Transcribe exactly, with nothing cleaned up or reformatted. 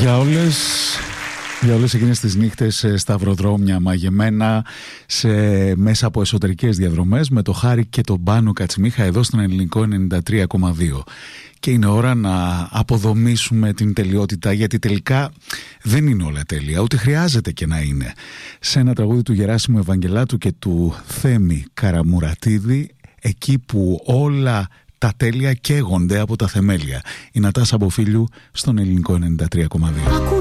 Για όλες, για όλες εκείνες τις νύχτες στα σταυροδρόμια μαγεμένα σε, μέσα από εσωτερικές διαδρομές με το Χάρη και τον Πάνο Κατσιμίχα εδώ στον Ελληνικό ενενήντα τρία κόμμα δύο. Και είναι ώρα να αποδομήσουμε την τελειότητα, γιατί τελικά δεν είναι όλα τέλεια, ούτε χρειάζεται και να είναι. Σε ένα τραγούδι του Γεράσιμου Ευαγγελάτου και του Θέμη Καραμουρατίδη, εκεί που όλα τα τέλεια καίγονται από τα θεμέλια. Η Νατάσα Μποφίλιου στον Ελληνικό ενενήντα τρία κόμμα δύο.